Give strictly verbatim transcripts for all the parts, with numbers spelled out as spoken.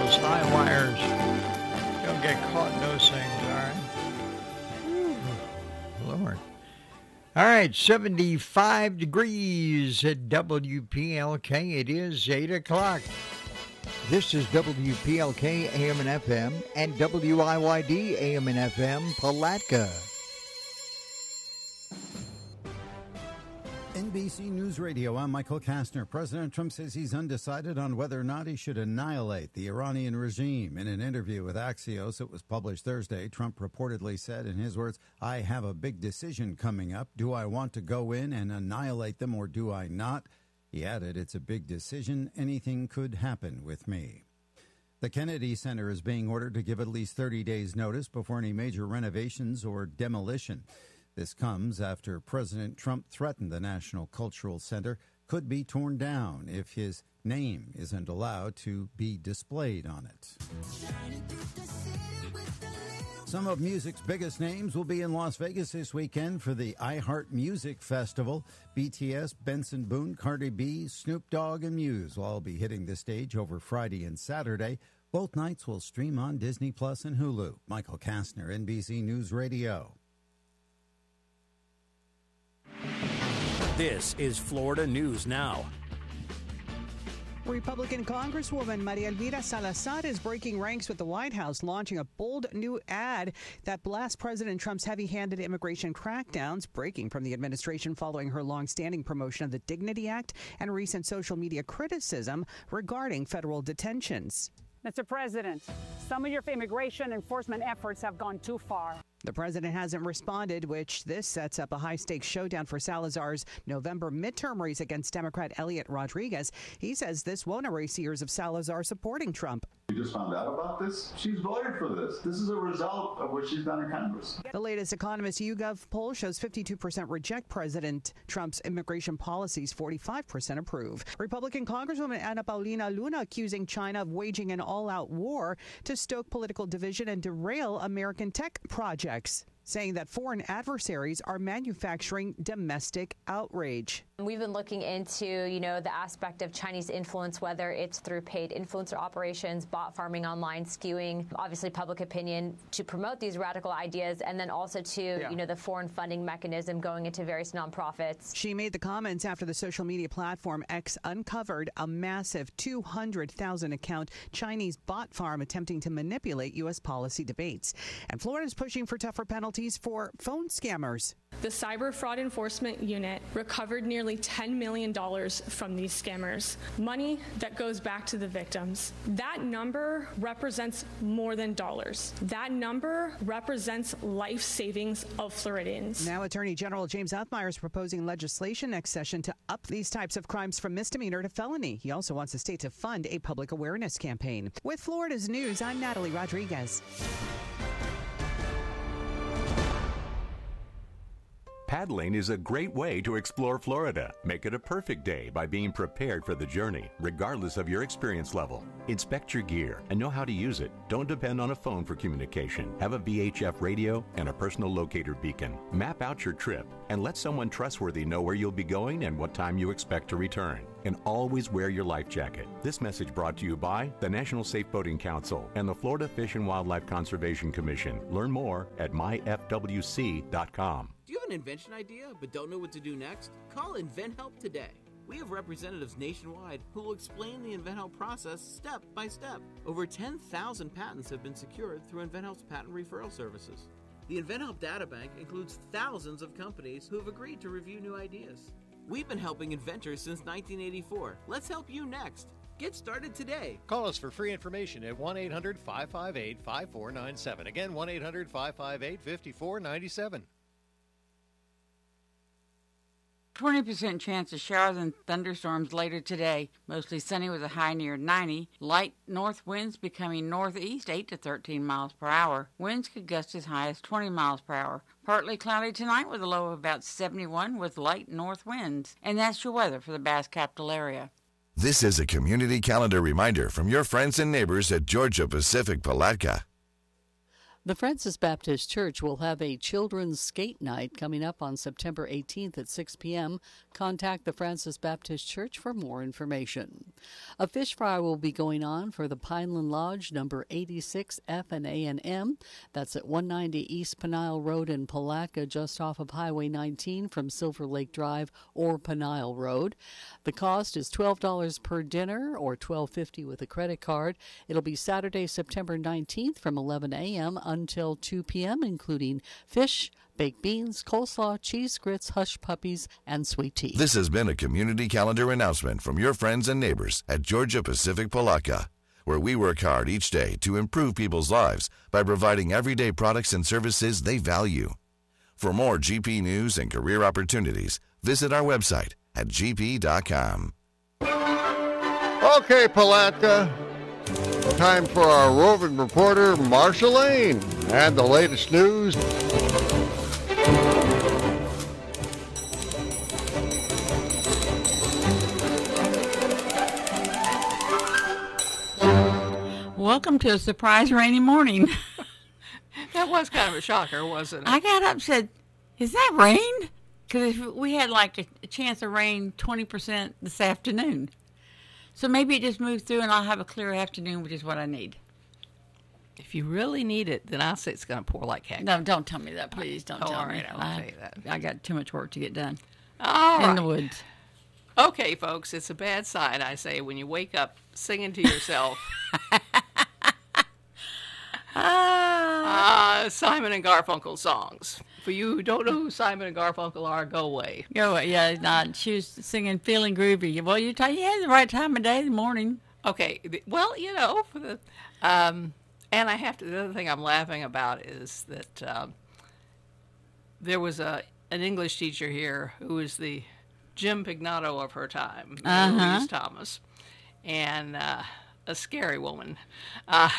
those high wires. Don't get caught in those things, all right? Whew. Lord. All right, seventy-five degrees at W P L K. It is eight o'clock. This is W P L K A M and F M and W I Y D A M and F M Palatka. N B C News Radio, I'm Michael Kastner. President Trump says he's undecided on whether or not he should annihilate the Iranian regime. In an interview with Axios that was published Thursday, Trump reportedly said, in his words, "I have a big decision coming up. Do I want to go in and annihilate them or do I not?" He added, "It's a big decision. Anything could happen with me." The Kennedy Center is being ordered to give at least thirty days notice before any major renovations or demolition. This comes after President Trump threatened the National Cultural Center could be torn down if his name isn't allowed to be displayed on it. Some of music's biggest names will be in Las Vegas this weekend for the iHeart Music Festival. B T S, Benson Boone, Cardi B, Snoop Dogg, and Muse will all be hitting the stage over Friday and Saturday. Both nights will stream on Disney Plus and Hulu. Michael Kastner, N B C News Radio. This is Florida News Now. Republican Congresswoman Maria Elvira Salazar is breaking ranks with the White House, launching a bold new ad that blasts President Trump's heavy-handed immigration crackdowns, breaking from the administration following her long-standing promotion of the Dignity Act and recent social media criticism regarding federal detentions. Mister President, some of your immigration enforcement efforts have gone too far. The president hasn't responded, which this sets up a high-stakes showdown for Salazar's November midterm race against Democrat Elliot Rodriguez. He says this won't erase years of Salazar supporting Trump. You just found out about this? She's voted for this. This is a result of what she's done in Congress. The latest Economist YouGov poll shows fifty-two percent reject President Trump's immigration policies, forty-five percent approve. Republican Congresswoman Ana Paulina Luna accusing China of waging an all-out war to stoke political division and derail American tech projects, saying that foreign adversaries are manufacturing domestic outrage. We've been looking into, you know, the aspect of Chinese influence, whether it's through paid influencer operations, bot farming online, skewing, obviously public opinion to promote these radical ideas, and then also to, yeah. you know, the foreign funding mechanism going into various nonprofits. She made the comments after the social media platform X uncovered a massive two hundred thousand account Chinese bot farm attempting to manipulate U S policy debates. And Florida is pushing for tougher penalties for phone scammers. The Cyber Fraud Enforcement Unit recovered nearly ten million dollars from these scammers, money that goes back to the victims. That number represents more than dollars. That number represents life savings of Floridians. Now Attorney General James Othmeyer is proposing legislation next session to up these types of crimes from misdemeanor to felony. He also wants the state to fund a public awareness campaign. With Florida's News, I'm Natalie Rodriguez. Paddling is a great way to explore Florida. Make it a perfect day by being prepared for the journey, regardless of your experience level. Inspect your gear and know how to use it. Don't depend on a phone for communication. Have a V H F radio and a personal locator beacon. Map out your trip and let someone trustworthy know where you'll be going and what time you expect to return. And always wear your life jacket. This message brought to you by the National Safe Boating Council and the Florida Fish and Wildlife Conservation Commission. Learn more at my f w c dot com. Do you have an invention idea but don't know what to do next? Call InventHelp today. We have representatives nationwide who will explain the InventHelp process step by step. Over ten thousand patents have been secured through InventHelp's patent referral services. The InventHelp databank includes thousands of companies who have agreed to review new ideas. We've been helping inventors since nineteen eighty-four. Let's help you next. Get started today. Call us for free information at one eight hundred five five eight five four nine seven. Again, one eight hundred five five eight five four nine seven. twenty percent chance of showers and thunderstorms later today. Mostly sunny with a high near ninety. Light north winds becoming northeast eight to thirteen miles per hour. Winds could gust as high as twenty miles per hour. Partly cloudy tonight with a low of about seventy-one with light north winds. And that's your weather for the Bass Capital area. This is a community calendar reminder from your friends and neighbors at Georgia Pacific Palatka. The Francis Baptist Church will have a children's skate night coming up on September eighteenth at six p.m. Contact the Francis Baptist Church for more information. A fish fry will be going on for the Pineland Lodge, number eighty-six F and A and M. That's at one ninety East Peniel Road in Palatka, just off of Highway nineteen from Silver Lake Drive or Peniel Road. The cost is twelve dollars per dinner or twelve fifty with a credit card. It'll be Saturday, September nineteenth from eleven a.m. until two p.m., including fish, baked beans, coleslaw, cheese grits, hush puppies, and sweet tea. This has been a community calendar announcement from your friends and neighbors at Georgia Pacific Palatka, where we work hard each day to improve people's lives by providing everyday products and services they value. For more G P news and career opportunities, visit our website at g p dot com. Okay, Palatka. Time for our roving reporter, Marsha Lane, and the latest news. Welcome to a surprise rainy morning. That was kind of a shocker, wasn't it? I got up and said, is that rain? Because we had like a, a chance of rain twenty percent this afternoon. So maybe it just moved through and I'll have a clear afternoon, which is what I need. If you really need it, then I'll say it's going to pour like heck. No, don't tell me that, please. Don't oh, tell all me. right, I won't I, tell you that. I got too much work to get done. All in right. the woods. Okay, folks, it's a bad sign, I say, when you wake up singing to yourself. uh, Simon and Garfunkel songs. For you who don't know who Simon and Garfunkel are, go away. Go away. Yeah, not. She was singing "Feeling Groovy." Well, you t- you had the right time of day, the morning. Okay. Well, you know, for the, um, and I have to. The other thing I'm laughing about is that um, there was a an English teacher here who was the Jim Pignato of her time, Uh-huh. Louise Thomas, and uh, a scary woman, uh,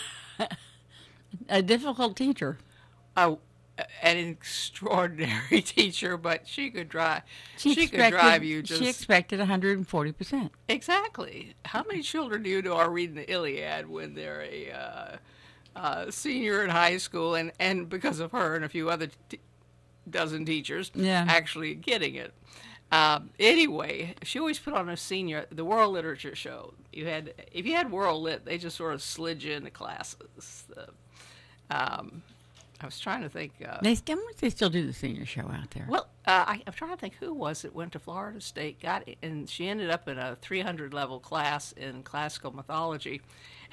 a difficult teacher. A, an extraordinary teacher, but she could drive. She, She, expected, could drive you just She expected one hundred forty percent. exactly. How many children do you know are reading the Iliad when they're a uh, uh, senior in high school, and and because of her and a few other t- dozen teachers, Yeah. actually getting it. Um, anyway, she always put on a senior the World Literature Show. You had if you had World Lit, they just sort of slid you into classes. The, um, I was trying to think. Uh, They still they still do the senior show out there. Well, uh, I, I'm trying to think who was it went to Florida State, got it, and she ended up in a three hundred level class in classical mythology.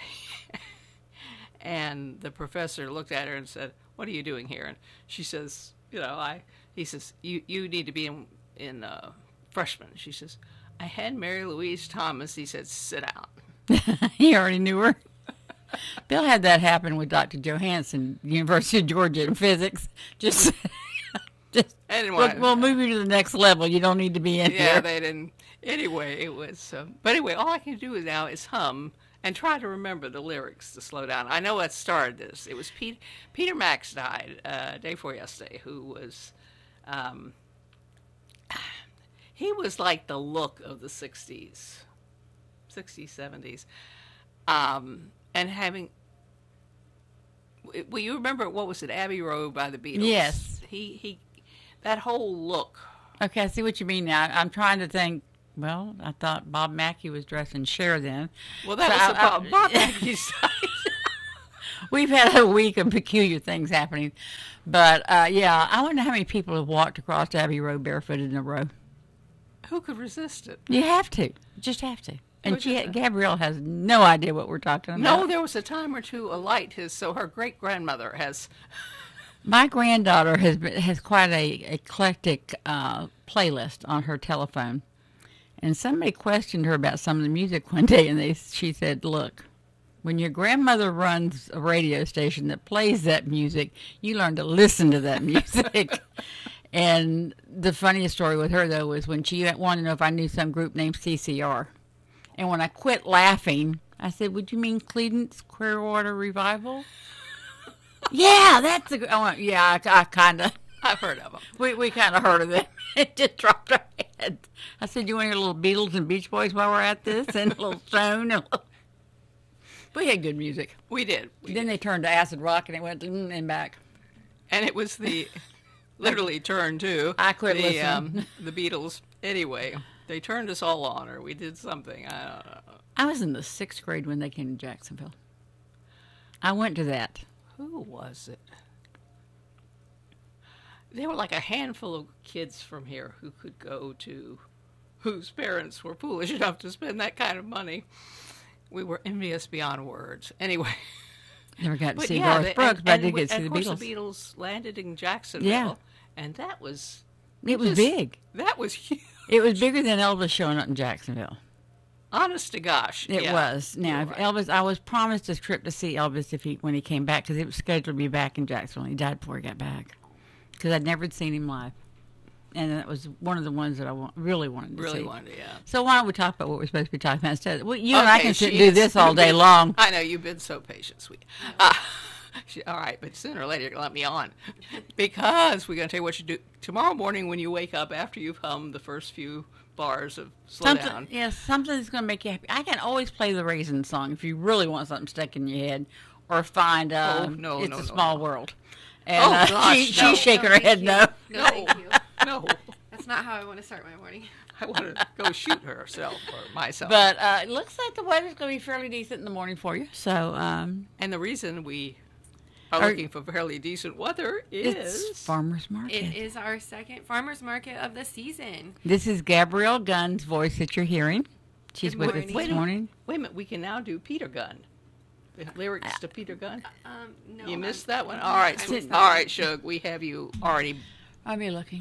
And the professor looked at her and said, "What are you doing here?" And she says, "You know, I." He says, "You you need to be in in uh, freshman." She says, "I had Mary Louise Thomas." He said, "Sit down." He already knew her. Bill had that happen with Doctor Johansson, University of Georgia in physics. Just, just I didn't we'll, want- we'll move you to the next level. You don't need to be in yeah, here. they didn't. Anyway, it was. Uh, but anyway, all I can do now is hum and try to remember the lyrics to slow down. I know what started this. It was Pete, Peter Max died uh, day before yesterday, who was. Um, he was like the look of the sixties, sixties, seventies. Um, and having. Well, you remember, what was it, Abbey Road by the Beatles? Yes. He, he, that whole look. Okay, I see what you mean now. I'm trying to think. Well, I thought Bob Mackey was dressing Cher then. Well, that So was I- the I- problem. Bob Mackey's We've had a week of peculiar things happening. But, uh, yeah, I wonder how many people have walked across Abbey Road barefooted in a row. Who could resist it? You have to. You just have to. And Which she, is it? Gabrielle has no idea what we're talking about. No, there was a time or two a light his, so her great grandmother has. My granddaughter has been, has quite a eclectic uh, playlist on her telephone, and somebody questioned her about some of the music one day, and they she said, "Look, when your grandmother runs a radio station that plays that music, you learn to listen to that music." And the funniest story with her though was when she wanted to know if I knew some group named C C R, and when I quit laughing, I said, "Would you mean Creedence Clearwater Revival?" Yeah, that's a good. I went, yeah, I, I kind of. I've heard of them. We we kind of heard of them. It just dropped our head. I said, "You want to hear a little Beatles and Beach Boys while we're at this, and a little Stone?" And a little... We had good music. We did. We then did. they turned to acid rock, and it went mm, and back. And it was the literally turned to I quit the, listening. um, the Beatles. Anyway, they turned us all on, or we did something. I don't know. I was in the sixth grade when they came to Jacksonville. I went to that. Who was it? There were like a handful of kids from here who could go to, whose parents were foolish enough to spend that kind of money. We were envious beyond words. Anyway. Never got to But see yeah, Garth the- Brooks, and- but I and did w- get to see and the of course Beatles. the Beatles landed in Jacksonville. Yeah. And that was... It was just- big. That was huge. It was bigger than Elvis showing up in Jacksonville. Honest to gosh. It yeah. was. Now, if You're Elvis, I was promised a trip to see Elvis if he when he came back because it was scheduled to be back in Jacksonville. He died before he got back because I'd never seen him live, and that was one of the ones that I wa- really wanted to Really see. wanted to, yeah. So why don't we talk about what we're supposed to be talking about instead? Well, you and I Okay, can sit and she do is- this all day you've been- long. I know, you've been so patient, sweet. Uh, she, all right, but sooner or later you're going to let me on. Because we're going to tell you what you do tomorrow morning when you wake up after you've hummed the first few bars of Slow Something, Down. yeah, something that's going to make you happy. I can always play the Raisin song if you really want something stuck in your head, or find uh, Oh, no, It's no, a no, Small no. World. And, Oh, uh, gosh, she, no. she's shaking No, her thank head you. no. No, thank you. No. That's not how I want to start my morning. I want to go shoot herself or myself. But uh, it looks like the weather's going to be fairly decent in the morning for you. So, um, and the reason we are Are- looking for fairly decent weather it's is... Farmer's Market. It is our second farmer's market of the season. This is Gabrielle Gunn's voice that you're hearing. She's Good with us morning. this Wait a morning. minute. Wait a minute. We can now do Peter Gunn. The lyrics to Peter Gunn. Um, no, You missed I'm- that one? All right. I So, missed all that right, Shug. We have you already... I'll be looking.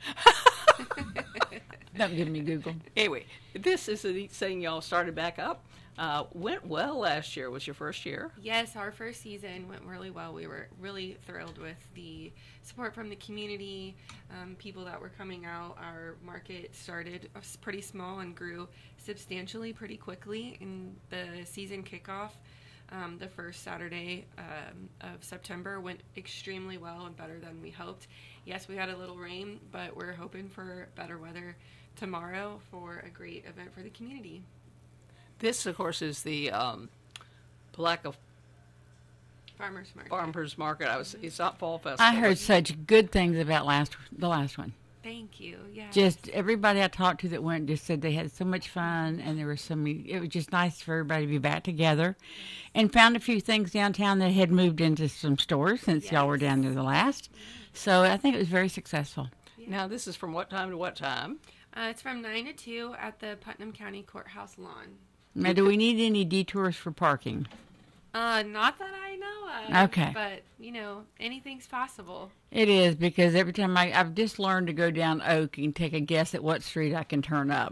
Don't give me Google. Anyway, this is a neat thing y'all started back up. Uh, went well last year. Was your first year? Yes, our first season went really well. We were really thrilled with the support from the community, um, people that were coming out. Our market started s- pretty small and grew substantially pretty quickly in the season kickoff. Um, the first Saturday um, of September went extremely well and better than we hoped. Yes, we had a little rain, but we're hoping for better weather tomorrow for a great event for the community. This, of course, is the um, Palaca Farmers Market. Farmers Market. I was. It's not Fall Festival. I heard but- such good things about last the last one. Thank you. Yeah. Just everybody I talked to that went just said they had so much fun, and there were so many. It was just nice for everybody to be back together, and found a few things downtown that had moved into some stores since y'all were down there the last. So I think it was very successful. Now, this is from what time to what time? Uh, it's from nine to two at the Putnam County Courthouse lawn. Now, do we need any detours for parking? Uh, not that I know of. Okay. But, you know, anything's possible. It is, because every time I, I've just learned to go down Oak and take a guess at what street I can turn up.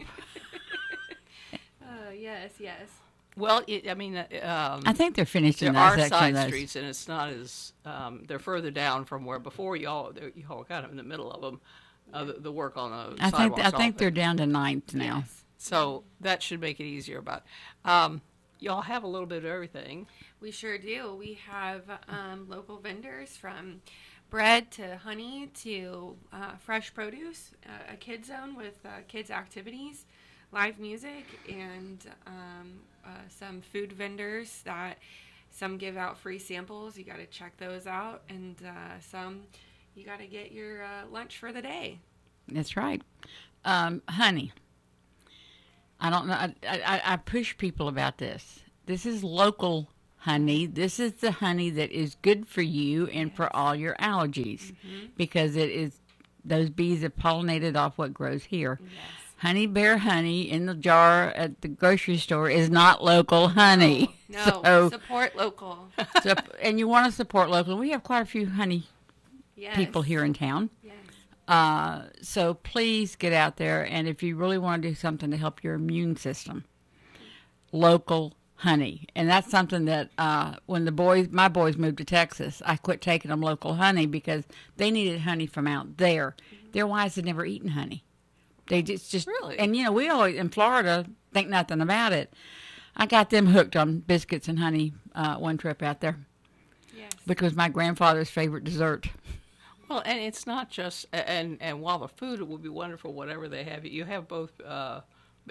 Uh, yes, yes. Well, it, I mean, uh, um, I think they're finished in there that are section side of those. streets, and it's not as um, they're further down from where before y'all they're- y'all kind of in the middle of them. Uh, the, the work on the I think sidewalks. I think off they're it. down to ninth now. Yes. So that should make it easier. But um, y'all have a little bit of everything. We sure do. We have um, local vendors from bread to honey to uh, fresh produce, uh, a kids zone with uh, kids activities, live music, and um, uh, some food vendors that some give out free samples. You got to check those out, and uh, some you got to get your uh, lunch for the day. That's right. Um, honey. I don't know. I, I, I push people about this. This is local honey. This is the honey that is good for you and Yes. for all your allergies, Mm-hmm. because it is those bees have pollinated off what grows here. Yes. Honey Bear honey in the jar at the grocery store is not local honey. No, So, support local. so- and you want to support local. We have quite a few honey Yes. people here in town. Yes. Uh, so please get out there, and if you really want to do something to help your immune system, local honey. And that's something that uh, when the boys, my boys moved to Texas, I quit taking them local honey because they needed honey from out there. Mm-hmm. Their wives had never eaten honey. They just, just Really? and you know, we always in Florida think nothing about it. I got them hooked on biscuits and honey uh, one trip out there, Yes. which was my grandfather's favorite dessert. Well, and it's not just and and while the food will be wonderful, whatever they have, you have both uh,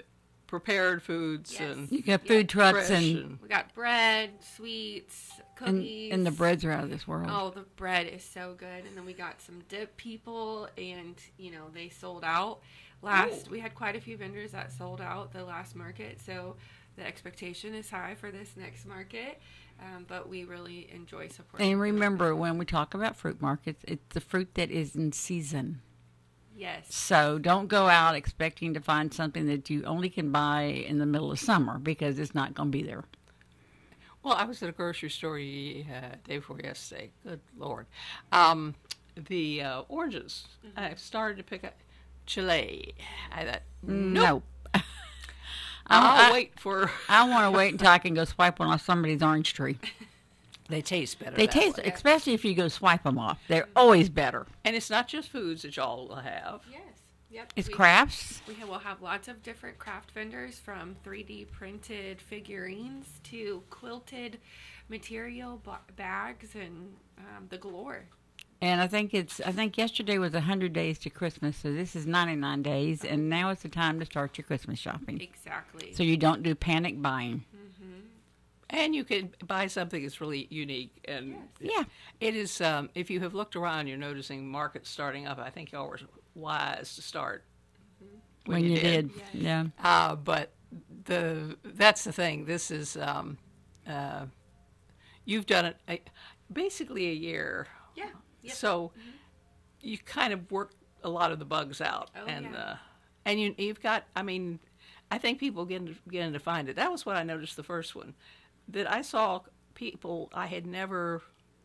prepared foods Yes. and You got food trucks fresh and, We got bread, sweets, and cookies. and the breads are out of this world. Oh, the bread is so good. And then we got some dip people, and, you know, they sold out. Last, Oh. we had quite a few vendors that sold out the last market, so the expectation is high for this next market. Um, but we really enjoy supporting. And remember, when we talk about fruit markets, it's the fruit that is in season. Yes. So don't go out expecting to find something that you only can buy in the middle of summer because it's not going to be there. Well, I was at a grocery store uh, day before yesterday. Good Lord. Um, the uh, oranges, Mm-hmm. I started to pick up Chile. I thought, Nope. nope. I'll I- wait for... I want to wait until I can go swipe one off somebody's orange tree. They taste better They that taste, way. especially if you go swipe them off. They're always better. And it's not just foods that y'all will have. Yes. Yep. It's we, crafts. We have, we'll have lots of different craft vendors, from three D printed figurines to quilted material ba- bags and um, the galore. And I think it's. I think yesterday was one hundred days to Christmas, so this is ninety-nine days, and now it's the time to start your Christmas shopping. Exactly. So you don't do panic buying. And you can buy something that's really unique. And Yeah. it is, um, if you have looked around, you're noticing markets starting up. I think y'all were wise to start When, you did, yeah. Uh, but the that's the thing. This is, um, uh, you've done it a, basically a year. Yeah. Yep. So you kind of worked a lot of the bugs out. Oh, and yeah. uh, and you, you've got, I mean, I think people get to, getting to find it. That was what I noticed the first one. That I saw people I had never,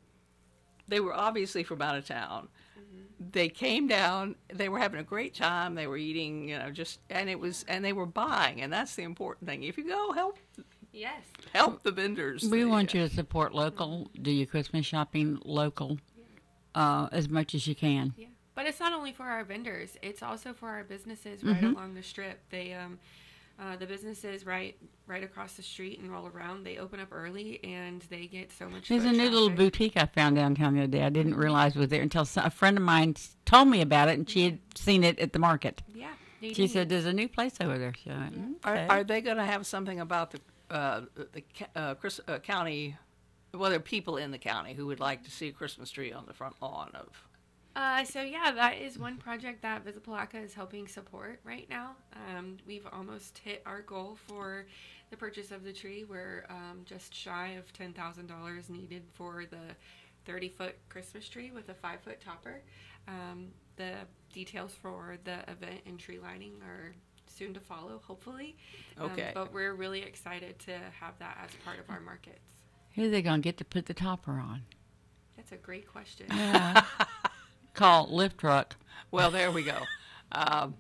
they were obviously from out of town. Mm-hmm. They came down, they were having a great time, they were eating, you know, just, and it was, and they were buying, and that's the important thing. If you go, help, Yes. help the vendors. We The- want you to support local, do your Christmas shopping local uh, as much as you can. Yeah. But it's not only for our vendors, it's also for our businesses right Mhm. along the strip. They, um, uh, the businesses right right across the street and roll around, they open up early and they get so much There's foot a new little traffic. boutique I found downtown the other day. I didn't realize it was there until so- a friend of mine s- told me about it, and she had seen it at the market. Yeah. She said, "There's a new place over there." So, I went, Are, "Okay." are they going to have something about the uh, the ca- uh, Chris, uh, county? Well, there are people in the county who would like to see a Christmas tree on the front lawn of. Uh, so yeah, that is one project that Visit Palaca is helping support right now. Um, we've almost hit our goal for the purchase of the tree. We're um, just shy of ten thousand dollars needed for the thirty foot Christmas tree with a five foot topper. Um, the details for the event and tree lighting are soon to follow, hopefully. Um, Okay. but we're really excited to have that as part of our markets. Who are they going to get to put the topper on? That's a great question. Yeah. Call lift truck. Well, there we go. Um,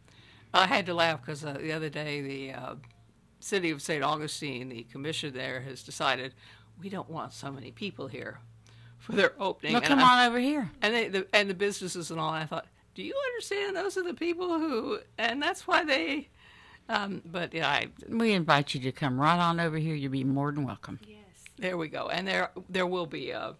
I had to laugh because uh, the other day the uh, city of Saint Augustine, the commission there, has decided we don't want so many people here for their opening. Well, And come I- on over here. And they, the, and the businesses and all. And I thought, do you understand? Those are the people who, and that's why they. Um, but yeah, I, We invite you to come right on over here. You'll be more than welcome. there we go. And there there will be a.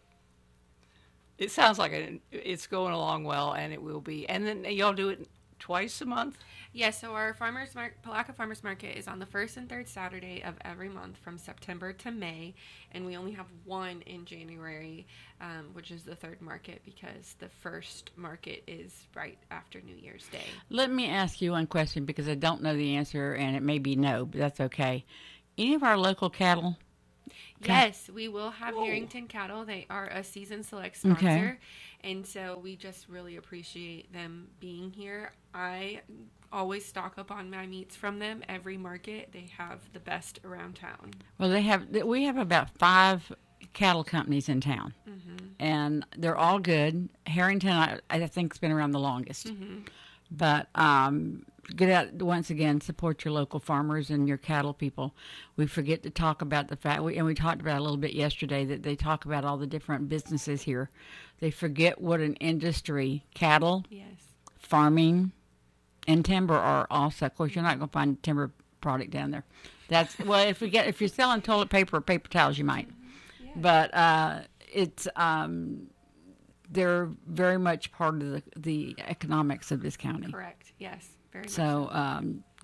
It sounds like it, it's going along well, and it will be. And then y'all do it twice a month. Yeah, so our farmers mar- Palaca Farmers Market is on the first and third Saturday of every month from September to May, and we only have one in January, um, which is the third market because the first market is right after New Year's Day. Let me ask you one question because I don't know the answer, and it may be no, but that's okay. Any of our local cattle? Yes, we will have Harrington cattle. They are a season select sponsor. Okay. And so we just really appreciate them being here. I always stock up on my meats from them every market. They have the best around town. Well, they have. We have about five cattle companies in town, Mhm. and they're all good. Harrington, I, I think, has been around the longest. Mhm. But um, get out once again. Support your local farmers and your cattle people. We forget to talk about the fact, we, and we talked about it a little bit yesterday, that they talk about all the different businesses here. They forget what an industry cattle, Yes. farming, and timber are also. Of course, you're not going to find timber product down there. That's well, if we get if you're selling toilet paper or paper towels, you might. But uh, it's um, they're very much part of the the economics of this county. Correct. Yes. Very much So um,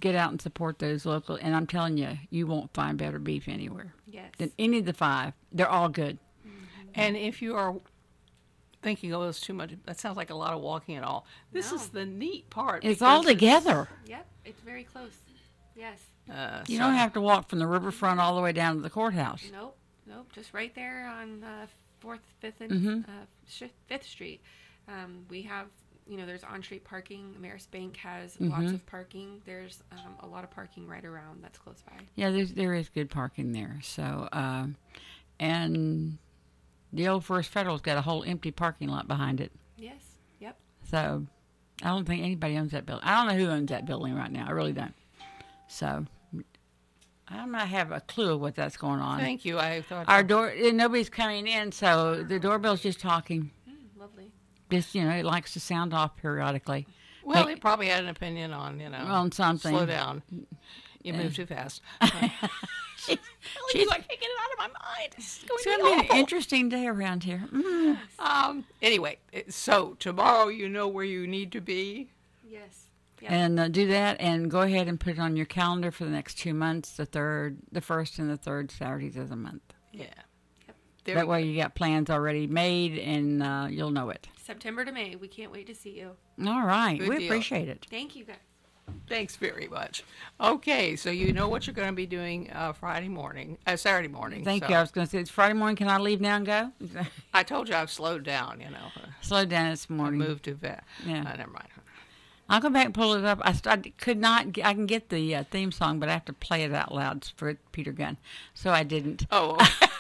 get out and support those local. And I'm telling you, you won't find better beef anywhere Yes. than any of the five. They're all good. And if you are thinking, oh, it's too much, that sounds like a lot of walking and all. This No. is the neat part. It's because all together. Yep, it's very close. Yes. Uh, You so- don't have to walk from the riverfront all the way down to the courthouse. Nope, nope, just right there on uh, Fourth, Fifth, and Mhm. uh, Sh- Fifth Street. Um, we have, you know, there's on-street parking. Ameris Bank has lots Mhm. of parking. There's um, a lot of parking right around that's close by. Yeah, there's, there is good parking there. So, um, and the old First Federal's got a whole empty parking lot behind it. Yes. Yep. So, I don't think anybody owns that building. I don't know who owns that building right now. I really don't. So, I don't have a clue what that's going on. Thank you. I thought Our door, and nobody's coming in, so the doorbell's just talking. Mm, lovely. Just, you know, it likes to sound off periodically. Well, Hey, it probably had an opinion on, you know, on something. Slow down. You Uh, move too fast. She's, She's like, I can't get it out of my mind. It's going it's to going be to be awful. an interesting day around here. Mm. Um. Anyway, it- so tomorrow you know where you need to be. Yes. Yep. And uh, do that, and go ahead and put it on your calendar for the next two months, the third, the first and the third Saturdays of the month. Yeah. Yep. There That we way go. you got plans already made, and uh, you'll know it. September to May. We can't wait to see you. All right. Good we deal. appreciate it. Thank you, guys. Thanks very much. Okay, so you know what you're going to be doing uh, Friday morning, uh, Saturday morning. Thank so you. I was going to say, it's Friday morning. Can I leave now and go? I told you I've slowed down. You know. Slow down this morning. I moved to vet. Yeah. Uh, never mind. I'll go back and pull it up. I, st- I could not. Get, I can get the uh, theme song, but I have to play it out loud for Peter Gunn, so I didn't. Oh,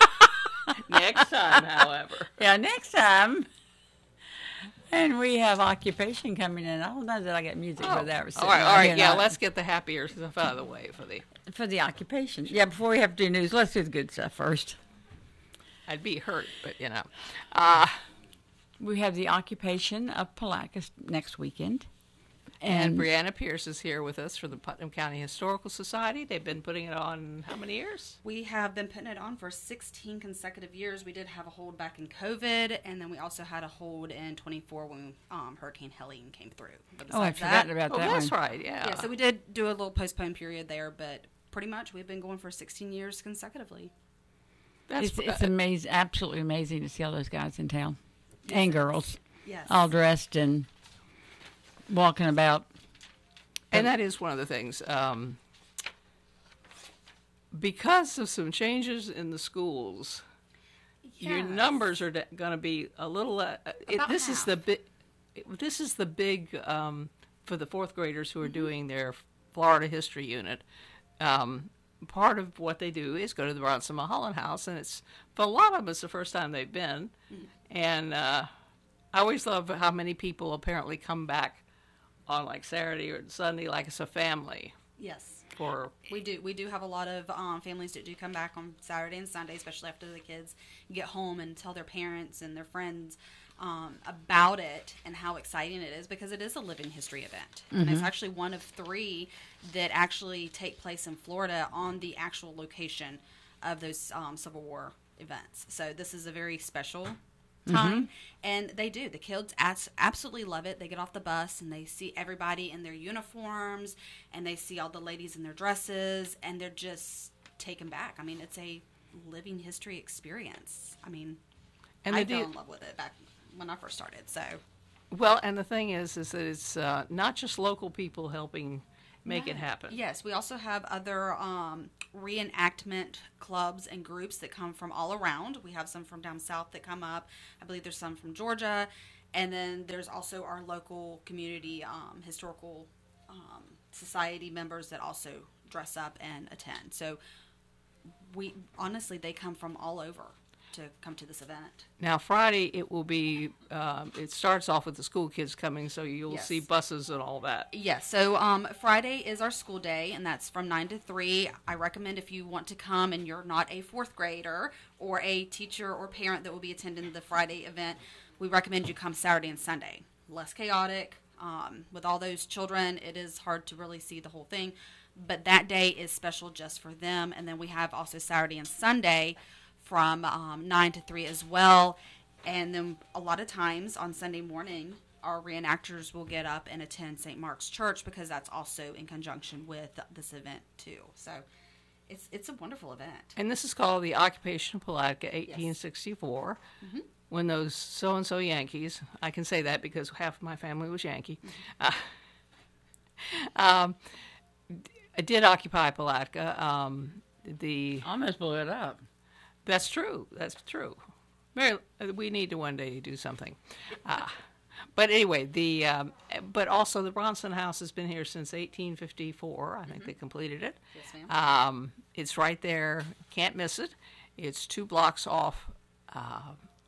next time, however. Yeah, next time. And we have occupation coming in. I don't know that I got music Oh, for that. We're all right, all right. here Yeah, now. let's get the happier stuff out of the way for the. For the occupation. Yeah, before we have to do news, let's do the good stuff first. I'd be hurt, but you know. Uh, we have the occupation of Palatka next weekend. And, and Brianna Pierce is here with us for the Putnam County Historical Society. They've been putting it on how many years? We have been putting it on for sixteen consecutive years. We did have a hold back in COVID, and then we also had a hold in twenty-four when um, Hurricane Helene came through. But Oh, I besides forgot about oh, that that's one. right, yeah. Yeah, so we did do a little postponed period there, but pretty much we've been going for sixteen years consecutively. That's it's it's amazing, absolutely amazing to see all those guys in town and girls, Yes. all dressed and walking about. And that is one of the things. Um, because of some changes in the schools, your Yes. numbers are going to be a little. Uh, it, About this is half. the big. This is the big um, for the fourth graders who are doing their Florida history unit. Um, part of what they do is go to the Bronson Mulholland House, and it's for a lot of them it's the first time they've been, and uh, I always love how many people apparently come back on like Saturday or Sunday, like it's a family. Yes. For We do. We do have a lot of um, families that do come back on Saturday and Sunday, especially after the kids get home and tell their parents and their friends um, about it and how exciting it is, because it is a living history event. And it's Mhm. actually one of three that actually take place in Florida on the actual location of those um, Civil War events. So this is a very special time, and they do. The kids as- absolutely love it. They get off the bus and they see everybody in their uniforms, and they see all the ladies in their dresses, and they're just taken back. I mean, it's a living history experience. I mean, And I they fell do- in love with it back when I first started. So well, and the thing is, is that it's uh, not just local people helping make it No. happen. Yes, we also have other um, reenactment clubs and groups that come from all around. We have some from down south that come up. I believe there's some from Georgia. And then there's also our local community um, historical um, society members that also dress up and attend. So we honestly, they come from all over to come to this event. Now Friday it will be. Um, it starts off with the school kids coming, so you'll Yes. see buses and all that. Yes, so um, Friday is our school day, and that's from nine to three. I recommend if you want to come and you're not a fourth grader or a teacher or parent that will be attending the Friday event, we recommend you come Saturday and Sunday. Less chaotic. Um, with all those children, it is hard to really see the whole thing, but that day is special just for them. And then we have also Saturday and Sunday from um, nine to three as well. And then a lot of times on Sunday morning, our reenactors will get up and attend Saint Mark's Church because that's also in conjunction with this event too. So it's it's a wonderful event. And this is called the Occupation of Palatka, eighteen sixty-four. Mm-hmm. When those so-and-so Yankees, I can say that because half of my family was Yankee, uh, um, I did occupy Palatka. Um, the almost blew it up. That's true. That's true. Very, we need to one day do something. Uh, but anyway, the um, but also the Bronson House has been here since eighteen fifty-four. I think mm-hmm. they completed it. Yes, ma'am. Um, it's right there. Can't miss it. It's two blocks off uh,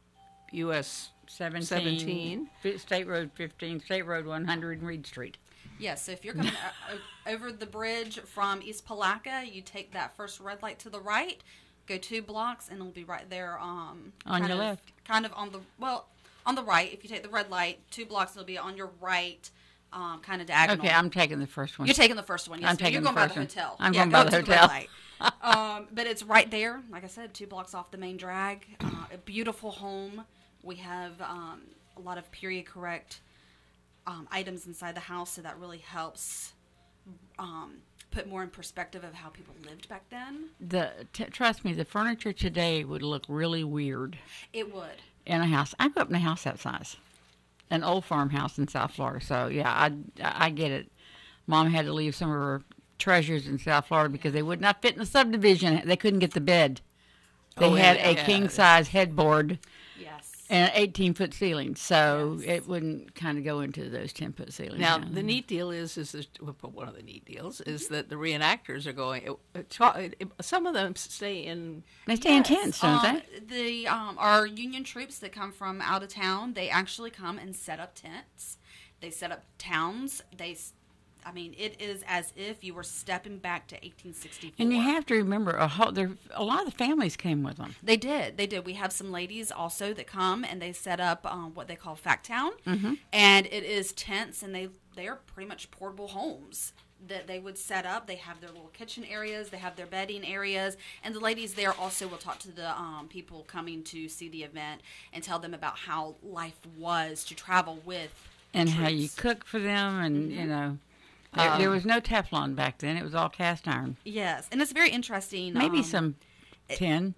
U S seventeen, seventeen. State Road fifteen, State Road one hundred, and Reed Street. Yes, so if you're coming o- over the bridge from East Palatka, you take that first red light to the right, go two blocks, and it'll be right there. Um, on your of, left. Kind of on the, well, on the right. If you take the red light, two blocks, it'll be on your right, um, kind of diagonal. Okay, I'm taking the first one. You're taking the first one. Yes, I'm taking you're the going first by the one. hotel. I'm yeah, going by go the to hotel. The red light. um, but it's right there, like I said, two blocks off the main drag. Uh, a beautiful home. We have um, a lot of period correct um, items inside the house, so that really helps um, put more in perspective of how people lived back then. The t- trust me, the furniture today would look really weird. It would. In a house. I grew up in a house that size. An old farmhouse in South Florida. So, yeah, I, I get it. Mom had to leave some of her treasures in South Florida because they would not fit in the subdivision. They couldn't get the bed. They oh, had yeah, a yeah. king-size headboard. Yes. And an eighteen-foot ceiling, so Yes. it wouldn't kind of go into those ten-foot ceilings. Now, now. the neat deal is, is that, well, one of the neat deals is that the reenactors are going. Uh, ta- some of them stay in. They stay in Yes. tents, don't um, they? The um, our Union troops that come from out of town, they actually come and set up tents. They set up towns. They, s- I mean, it is as if you were stepping back to eighteen sixty-four. And you have to remember, a, whole, there, a lot of the families came with them. They did. They did. We have some ladies also that come and they set up um, what they call Fact Town, Mm-hmm. and it is tents, and they they are pretty much portable homes that they would set up. They have their little kitchen areas, they have their bedding areas, and the ladies there also will talk to the um, people coming to see the event and tell them about how life was to travel with the And how you troops. cook for them, and, Mm-hmm. you know. There, Um, there was no Teflon back then. It was all cast iron. Yes, and it's very interesting. Maybe um, some tin.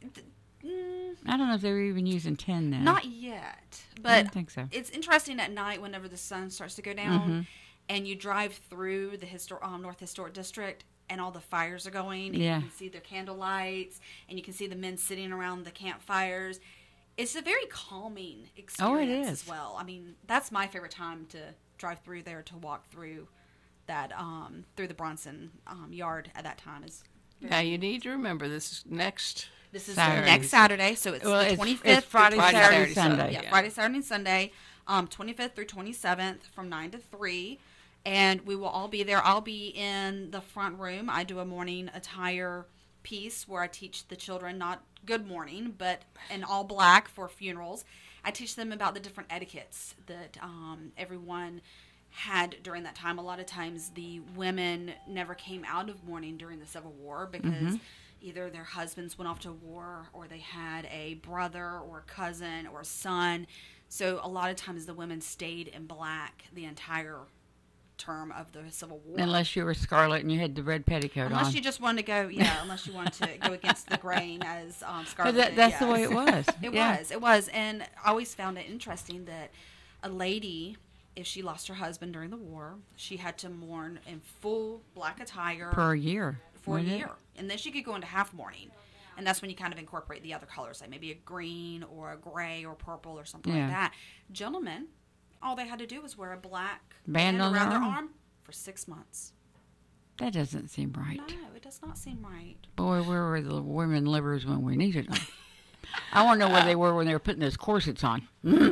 mm, I don't know if they were even using tin now. Not yet, but I don't think so. It's interesting at night whenever the sun starts to go down, Mhm. and you drive through the histor- um, North Historic District, and all the fires are going, and Yeah. you can see their candle lights, and you can see the men sitting around the campfires. It's a very calming experience Oh, it is. as well. I mean, that's my favorite time to drive through there, to walk through that um, through the Bronson um, yard at that time. Is very Now, you need to remember this is next. This is Saturday. next Saturday, so it's Well, the it's- twenty-fifth. it's Friday, through Saturday, 27th. Sunday. Yeah, Yeah. Friday, Saturday, and Sunday, um, twenty-fifth through twenty-seventh from nine to three. And we will all be there. I'll be in the front room. I do a morning attire piece where I teach the children, not good morning, but in all black for funerals. I teach them about the different etiquettes that um, everyone had during that time. A lot of times the women never came out of mourning during the Civil War because Mhm. either their husbands went off to war or they had a brother or a cousin or a son. So a lot of times the women stayed in black the entire term of the Civil War. Unless you were Scarlet and you had the red petticoat Unless on. you just wanted to go, yeah, unless you wanted to go against the grain as um, Scarlet that- did, that's the yes. way it was. It Yeah. was, it was. And I always found it interesting that a lady, if she lost her husband during the war, she had to mourn in full black attire. For a year, For a wasn't it? year. And then she could go into half mourning. And that's when you kind of incorporate the other colors, like maybe a green or a gray or purple or something Yeah. like that. Gentlemen, all they had to do was wear a black Band band on their around their arm. arm for six months. That doesn't seem right. No, it does not seem right. Boy, where were the women livers when we needed them? I want to know where they were when they were putting those corsets on.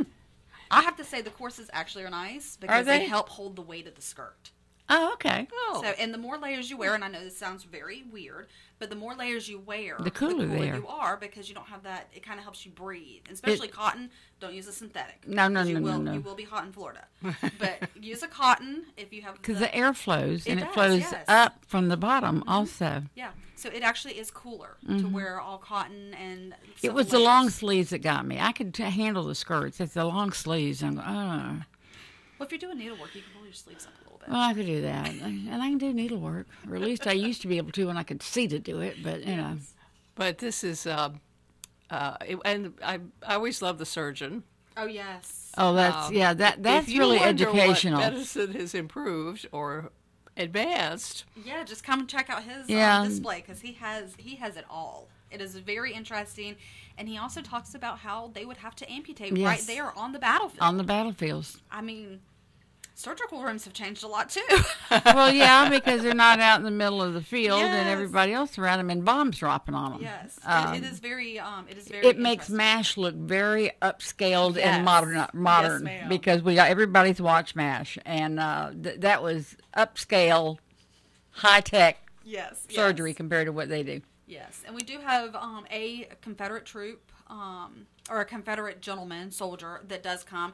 I have to say the corsets actually are nice because they? they help hold the weight of the skirt. Oh, okay. So, and the more layers you wear, and I know this sounds very weird, but the more layers you wear, The cooler they are. you are because you don't have that. It kind of helps you breathe, and especially cotton. Don't use a synthetic. No, no, 'cause you no, no, will, no. You will be hot in Florida, but use a cotton if you have. Because the air flows, It and it does, flows yes. up from the bottom also. Yeah, so it actually is cooler to Mhm. wear all cotton and. It was the long sleeves that got me. I could t- handle the skirts. It's the long sleeves. I'm going, oh. Well, if you're doing needlework, you can pull your sleeves up a little bit. Well, I could do that, and I can do needlework, or at least I used to be able to when I could see to do it. But you know, But this is, uh, uh, it, and I, I always love the surgeon. Oh yes. oh, that's Um, yeah, that that's if you really wonder educational. What medicine has improved or advanced. Yeah, just come and check out his Yeah. um, display because he has he has it all. It is very interesting, and he also talks about how they would have to amputate Yes. right there on the battlefield. On the battlefields. I mean, surgical rooms have changed a lot too. Well, yeah, because they're not out in the middle of the field and Yes. everybody else around them and bombs dropping on them. Yes, Um, it, it is very um, it is very. It makes MASH look very upscaled Yes. and modern, modern ma'am. because we got everybody's watched MASH, and uh, th- that was upscale, high tech Yes, surgery yes. compared to what they do. Yes, and we do have um, a Confederate troop um, or a Confederate gentleman soldier that does come,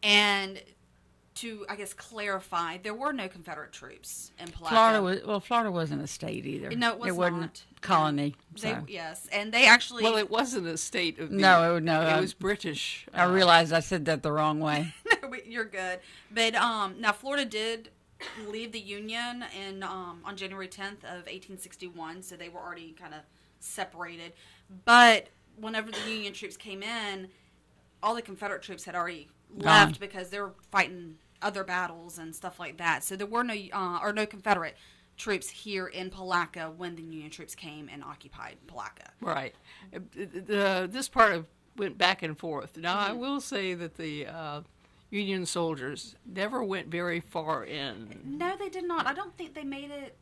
and to I guess clarify, there were no Confederate troops in Palatka. Florida was well, Florida wasn't a state either. No, it was wasn't not. a colony. They, So. yes, and they actually. Well, it wasn't a state of the, No, no, it uh, was British. I uh, realized I said that the wrong way. You're good, but um, now Florida did leave the Union in um, on January tenth of eighteen sixty-one, so they were already kind of separated. But whenever the Union troops came in, all the Confederate troops had already left Gone. because they were fighting other battles and stuff like that. So there were no uh, or no Confederate troops here in Palatka when the Union troops came and occupied Palatka. Right. Uh, The, this part of went back and forth. Now, I Mhm. will say that the uh, Union soldiers never went very far in No, they did not. I don't think they made it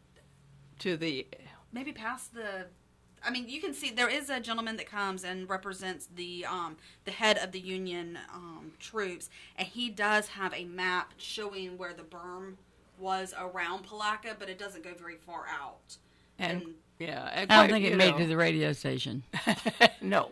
to the. maybe past the. I mean, you can see there is a gentleman that comes and represents the um, the head of the Union um, troops, and he does have a map showing where the berm was around Palatka, but it doesn't go very far out. And, yeah, and I don't quite, think it you made know, it to the radio station. no.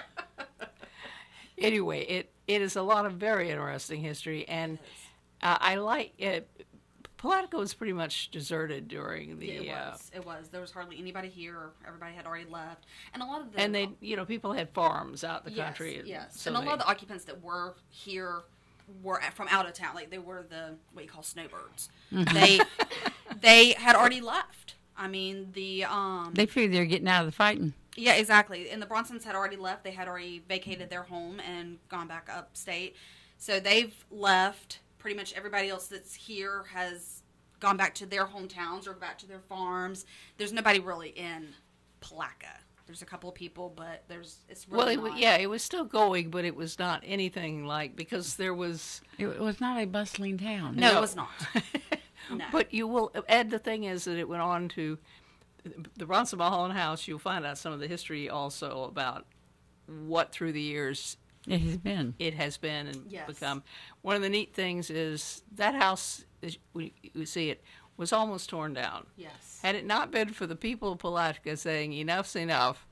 Anyway, it, it is a lot of very interesting history, and uh, I like it. Palatka was pretty much deserted during the. Yeah, it uh, was. It was. There was hardly anybody here. Everybody had already left, and a lot of the and they, you know, people had farms out in the yes, country. and Yes, so and a they- lot of the occupants that were here were at- from out of town. Like they were the what you call snowbirds. Mhm. They they had already left. I mean the um. They figured they were getting out of the fighting. Yeah, exactly. And the Bronsons had already left. They had already vacated their home and gone back upstate. So they've left. Pretty much everybody else that's here has gone back to their hometowns or back to their farms. There's nobody really in Palatka. There's a couple of people, but there's it's really well, it, not. wa- yeah, it was still going, but it was not anything like because there was. It was not a bustling town. No, it was not. No. But you will. Ed, the thing is that it went on to the Bronson Mulholland House. You'll find out some of the history also about what through the years It has been. it has been and Yes. become. One of the neat things is that house, as we, we see it, was almost torn down. Yes. Had it not been for the people of Palatka saying enough's enough,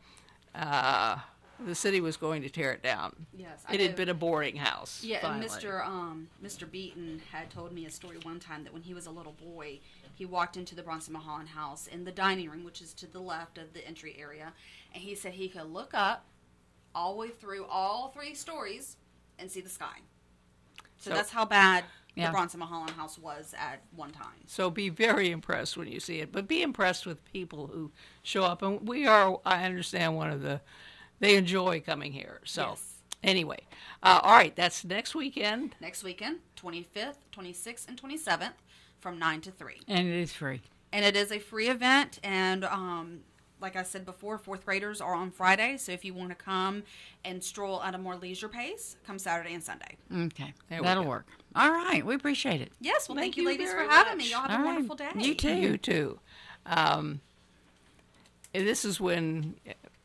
uh, the city was going to tear it down. Yes, I It had know. been a boarding house. Yeah, finally. and Mister Um, Mister Beaton had told me a story one time that when he was a little boy, he walked into the Bronson Mulholland House in the dining room, which is to the left of the entry area, and he said he could look up all the way through all three stories and see the sky. So, So- that's how bad Yeah. the Bronson Mulholland House was at one time. So be very impressed when you see it, but be impressed with people who show up. And we are, I understand, one of the, they enjoy coming here. So Yes. anyway, uh, all right, that's next weekend. Next weekend, twenty-fifth, twenty-sixth, and twenty-seventh from nine to three. And it is free. And it is a free event, and um, like I said before, fourth graders are on Friday, so if you want to come and stroll at a more leisure pace, come Saturday and Sunday. Okay, There we that'll go. work. All right, we appreciate it. Yes, well, thank, Thank you, you ladies, for very having much. me. Y'all have All a right. wonderful day. You too. You too. Um, and this is when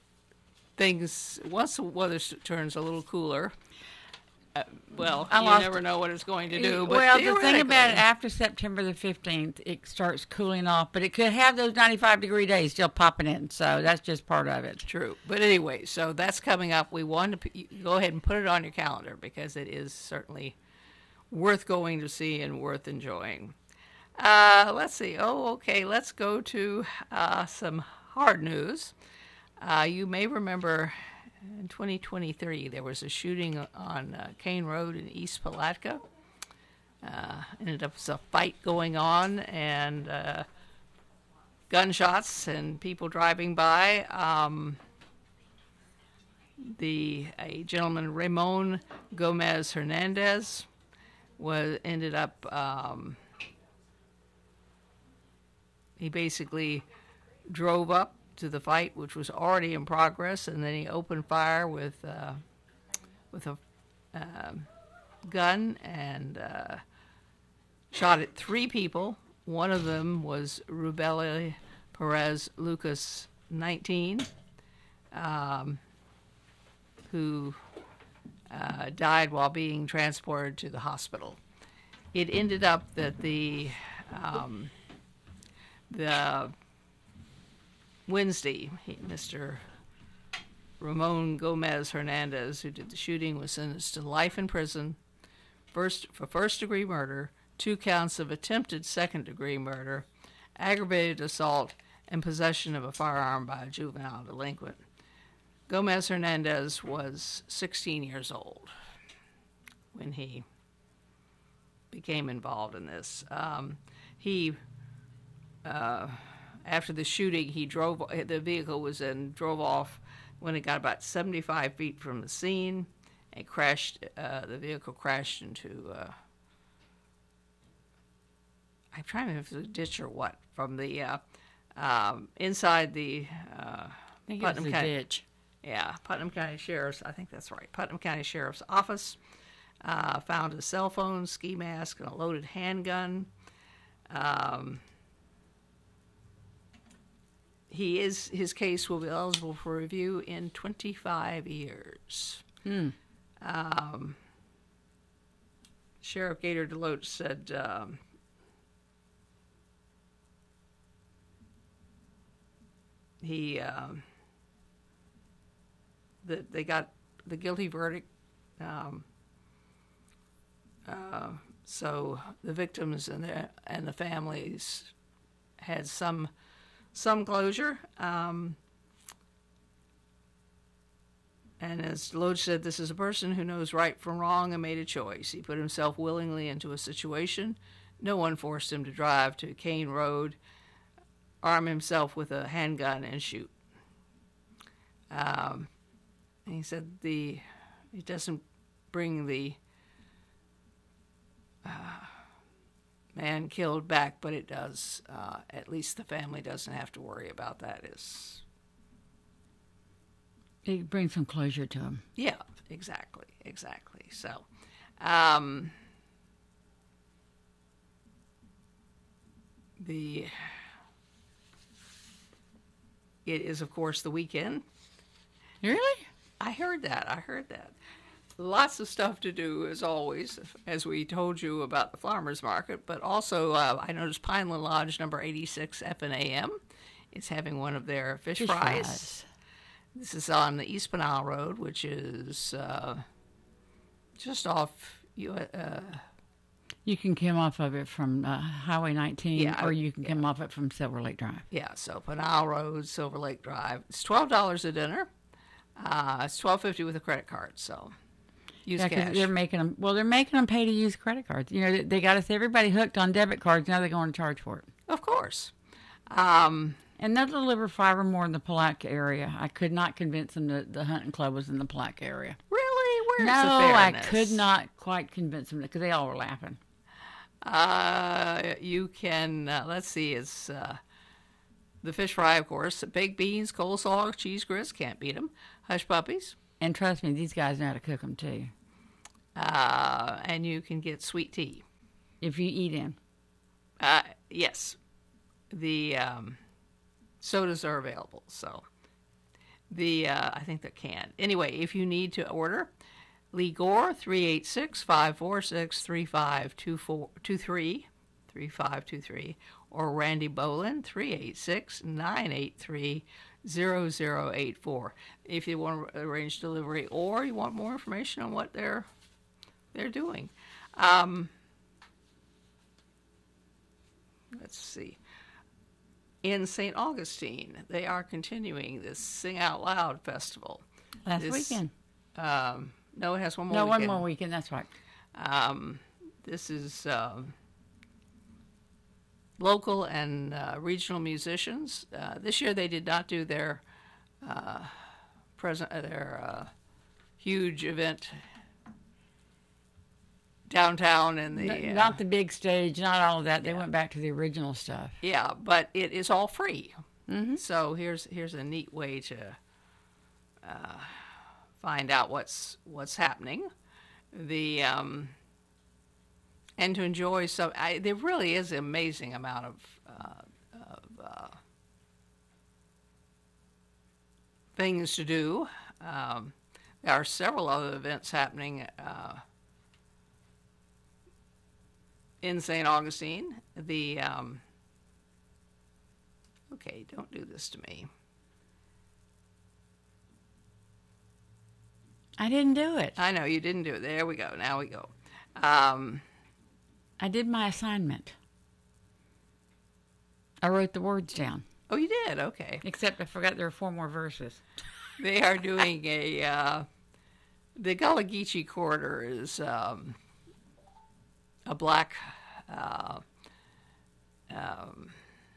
things, once the weather s- turns a little cooler, uh, well, I you lost- never know what it's going to do. But Well, the thing about it, theoretically- after September the fifteenth, it starts cooling off, but it could have those ninety-five degree days still popping in, so that's just part of it. True. But anyway, so that's coming up. We want to p- go ahead and put it on your calendar because it is certainly worth going to see and worth enjoying. Uh, let's see. Oh, okay. Let's go to uh, some hard news. Uh, you may remember in twenty twenty-three there was a shooting on uh, Kane Road in East Palatka uh, ended up as a fight going on and uh, gunshots and people driving by. Um, the a gentleman, Ramon Gomez Hernandez, was ended up. Um, he basically drove up to the fight, which was already in progress, and then he opened fire with uh, with a uh, gun and uh, shot at three people. One of them was Rubeli Perez Lucas, nineteen, um, who uh, died while being transported to the hospital. It ended up that the um, the Wednesday, he, Mister Ramon Gomez Hernandez, who did the shooting, was sentenced to life in prison first for first-degree murder, two counts of attempted second-degree murder, aggravated assault, and possession of a firearm by a juvenile delinquent. Gomez Hernandez was sixteen years old when he became involved in this. Um, he, uh, after the shooting, he drove, the vehicle was in, drove off when it got about seventy-five feet from the scene. It crashed, uh, the vehicle crashed into, uh, I'm trying to remember if it was a ditch or what, from the, uh, um, inside the, uh, I think Putnam it was a County, ditch. Yeah, Putnam County Sheriff's, I think that's right, Putnam County Sheriff's Office, uh, found a cell phone, ski mask, and a loaded handgun. Um, he is, his case will be eligible for review in twenty-five years. Hmm. Um, Sheriff Gator Deloach said, um, he, um, that they got the guilty verdict, um, uh, so the victims and the and the families had some some closure. Um, and as Deloach said, this is a person who knows right from wrong and made a choice. He put himself willingly into a situation. No one forced him to drive to Kane Road, arm himself with a handgun, and shoot. Um, and he said the it doesn't bring the uh, man killed back, but it does. Uh, at least the family doesn't have to worry about that. Is It brings some closure to him. yeah, exactly, exactly. So, um, the it is of course the weekend. Really? I heard that. I heard that. Lots of stuff to do, as always, as we told you about the farmers market. But also, uh, I noticed Pineland Lodge number eighty-six F and A M is having one of their fish, Fish fries. fries. This is on the East Pinal Road, which is uh, just off. You, uh, You can come off of it from uh, Highway nineteen, Yeah, or you can come off it from Silver Lake Drive. yeah, so Pinal Road, Silver Lake Drive. It's twelve dollars a dinner. Uh, it's twelve fifty with a credit card. So use Yeah, 'cause cash. they're making them. Well, they're making them pay to use credit cards. You know, they, they got us everybody hooked on debit cards. Now they're going to charge for it. Of course. Um, and they'll deliver five or more in the Palatka area. I could not convince them that the hunting club was in the Palatka area. Really? Where's no, the I fairness? could not quite convince them because they all were laughing. Uh, you can, uh, let's see, it's uh, the fish fry, of course. Baked beans, coleslaw, cheese grits, can't beat them. Hush puppies. And trust me, these guys know how to cook them too. Uh, and you can get sweet tea. If you eat in. Uh, yes. The um, sodas are available, so the uh, I think they're canned. Anyway, if you need to order, Lee Gore, three eight six, five four six, three five two three, three five two three, or Randy Bolin, three eight six, nine eight three, zero zero eight four. If you want to arrange delivery or you want more information on what they're they're doing. Um, let's see. In Saint Augustine, they are continuing this Sing Out Loud festival. Last This, weekend. Um, no, it has one more no, weekend. one more weekend, that's right. Um, this is um, local and uh, regional musicians. Uh, this year they did not do their uh, present uh, their uh, huge event downtown in the N- uh, not the big stage, not all of that. They went back to the original stuff. yeah, but it is all free. Mm-hmm. So here's here's a neat way to uh, find out what's what's happening. The um, and to enjoy some. I, there really is an amazing amount of, uh, of uh, things to do. Um, there are several other events happening uh, in Saint Augustine. The um, okay, don't do this to me. I didn't do it. I know you didn't do it. There we go. Now we go. Um, I did my assignment. I wrote the words down. Oh, you did? Okay. Except I forgot there were four more verses. They are doing a, uh, the Gullah Geechee Corridor is um, a black, uh, um,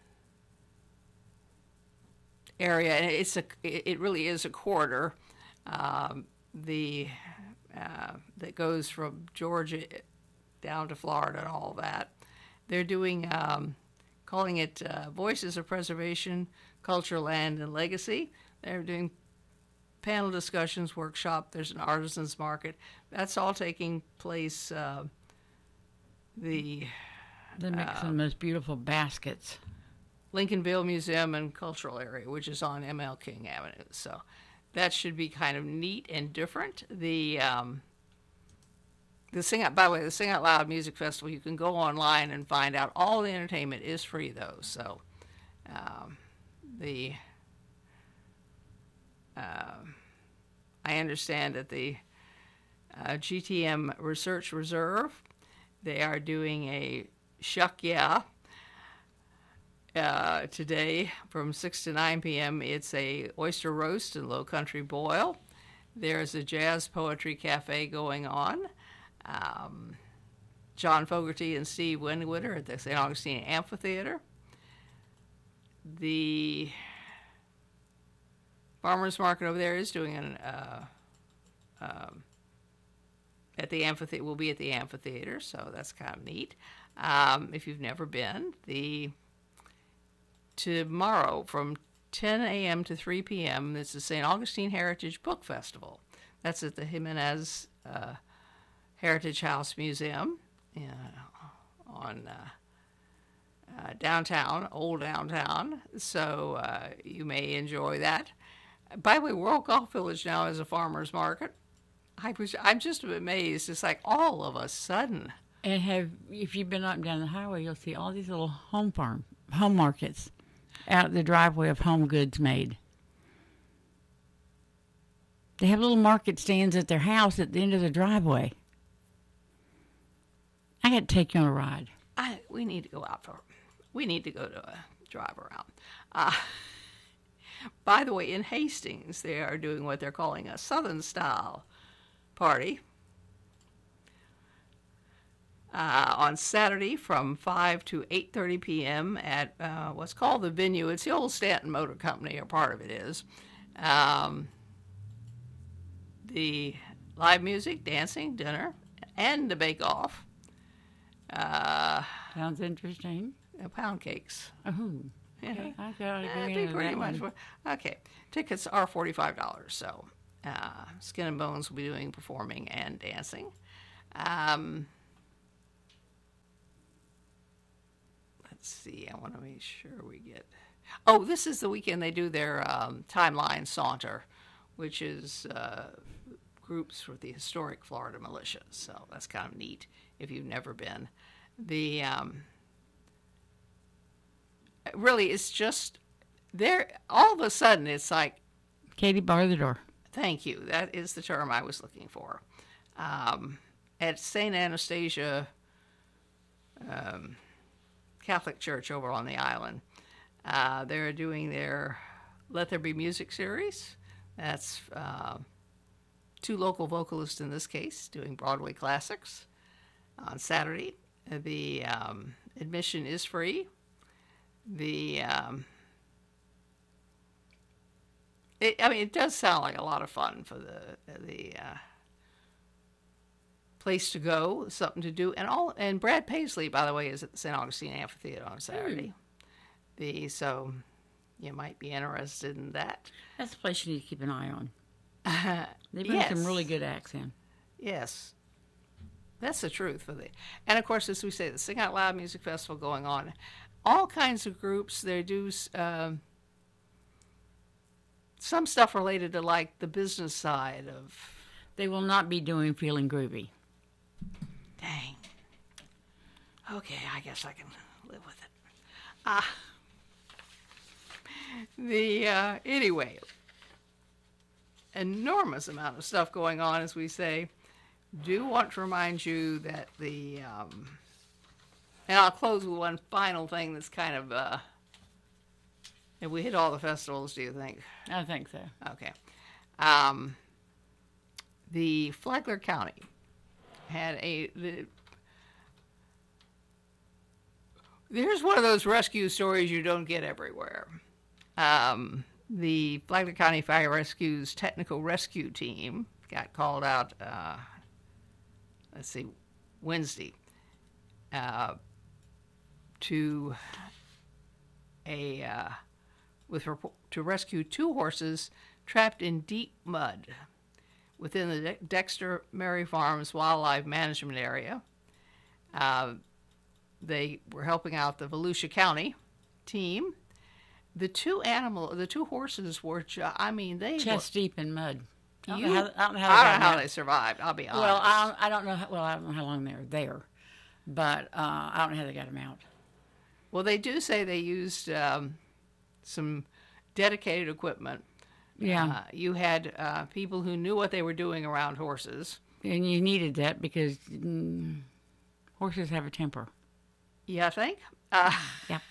area, and it's a, it really is a corridor, um, the, uh, that goes from Georgia down to Florida and all that. They're doing, um, calling it uh, Voices of Preservation, Culture, Land, and Legacy. They're doing panel discussions, workshop. There's an artisans market. That's all taking place. Uh, the They make uh, some of the most beautiful baskets. Lincolnville Museum and Cultural Area, which is on M L King Avenue. So that should be kind of neat and different. The um, the Sing Out, by the way, the Sing Out Loud Music Festival, you can go online and find out. All the entertainment is free, though. So um, the uh, I understand that the uh, G T M Research Reserve, they are doing a Shuck Yeah uh, today from six to nine p.m. It's a oyster roast and low country boil. There's a jazz poetry cafe going on. Um, John Fogerty and Steve Winwood at the Saint Augustine Amphitheater. The farmers market over there is doing an uh, um, at the amphitheater. Will be at the amphitheater, so that's kind of neat. Um, if you've never been, the tomorrow from ten a.m. to three p.m. It's the Saint Augustine Heritage Book Festival. That's at the Jimenez uh, Heritage House Museum uh, on uh, uh, downtown, old downtown. So uh, you may enjoy that. By the way, World Golf Village now is a farmer's market. I was, I'm just amazed. It's like all of a sudden. And have if you've been up and down the highway, you'll see all these little home farm, home markets out the driveway of home goods made. They have little market stands at their house at the end of the driveway. I got to take you on a ride. I, we need to go out for, we need to go to a drive around. Uh, by the way, in Hastings, they are doing what they're calling a Southern style party uh, on Saturday from five to eight thirty p.m. at uh, what's called the Venue. It's the old Stanton Motor Company, or part of it is. Um, the live music, dancing, dinner, and the bake-off. Uh, Sounds interesting. Uh, pound cakes. Oh, Yeah. okay. I thought I'd Uh, go it'd be into pretty that much one. what- okay. Tickets are forty-five dollars. So uh, Skin and Bones will be doing performing and dancing. Um, let's see. I want to make sure we get. Oh, this is the weekend they do their um, timeline saunter, which is uh, groups for the historic Florida militias. So that's kind of neat if you've never been. The um, really, it's just there. All of a sudden, it's like, Katie, bar the door. thank you. That is the term I was looking for. Um, at Saint Anastasia um, Catholic Church over on the island, uh, they're doing their Let There Be Music series. That's uh, two local vocalists in this case doing Broadway classics. on Saturday. The um, admission is free. The um, it, I mean, it does sound like a lot of fun for the the uh, place to go, something to do, and all. And Brad Paisley, by the way, is at the Saint Augustine Amphitheater on Saturday. Mm. The so you might be interested in that. That's a place you need to keep an eye on. Uh, they bring yes. some really good acts in. Yes. That's the truth for the, and of course, as we say, the Sing Out Loud Music Festival going on, all kinds of groups. They do um, some stuff related to like the business side of. They will not be doing Feeling Groovy. Dang. Okay, I guess I can live with it. Ah. The uh, anyway, enormous amount of stuff going on, as we say. Do want to remind you that the, um, and I'll close with one final thing that's kind of, uh, have we hit all the festivals, do you think? I think so. Okay. Um, the Flagler County had a, the, there's one of those rescue stories you don't get everywhere. Um, the Flagler County Fire Rescue's technical rescue team got called out, uh, let's see, Wednesday, uh, to a uh, with to rescue two horses trapped in deep mud within the De- Dexter Mary Farms Wildlife Management Area. Uh, they were helping out the Volusia County team. The two animal, the two horses were, ju- I mean, they chest were, deep in mud. I don't You, know how, I don't know how, I they, don't know how out. they survived. I'll be honest. Well, I, I don't know. How, well, I don't know how long they were there, but uh, I don't know how they got them out. Well, they do say they used um, some dedicated equipment. Yeah. Uh, you had uh, people who knew what they were doing around horses. And you needed that because mm, horses have a temper. Yeah, I think. Uh, yep.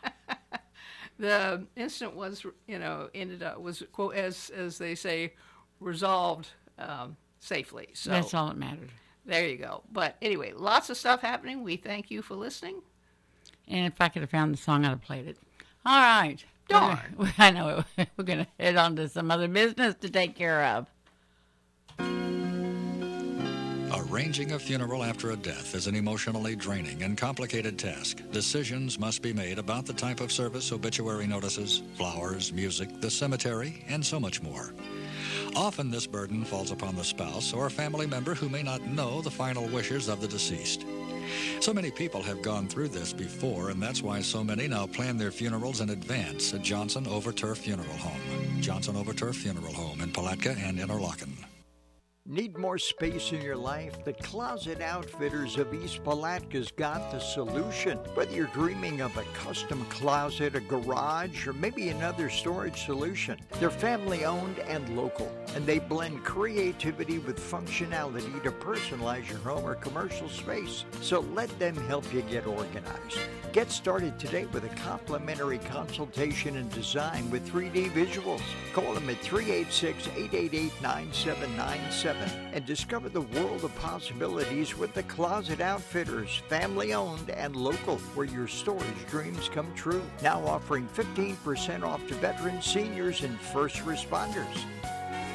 The incident was, you know, ended up was quote as as they say, resolved um, safely. So that's all that mattered. There you go. But anyway, lots of stuff happening. We thank you for listening. And if I could have found the song, I'd have played it. All right. Darn. We're, I know. We're going to head on to some other business to take care of. Arranging a funeral after a death is an emotionally draining and complicated task. Decisions must be made about the type of service, obituary notices, flowers, music, the cemetery, and so much more. Often this burden falls upon the spouse or a family member who may not know the final wishes of the deceased. So many people have gone through this before, and that's why so many now plan their funerals in advance at Johnson Overturf Funeral Home. Johnson Overturf Funeral Home in Palatka and Interlaken. Need more space in your life? The Closet Outfitters of East Palatka's got the solution. Whether you're dreaming of a custom closet, a garage, or maybe another storage solution, they're family-owned and local, and they blend creativity with functionality to personalize your home or commercial space. So let them help you get organized. Get started today with a complimentary consultation and design with three D visuals. Call them at three eight six, eight eight eight, nine seven nine seven and discover the world of possibilities with the Closet Outfitters, family-owned and local, where your storage dreams come true. Now offering fifteen percent off to veterans, seniors, and first responders.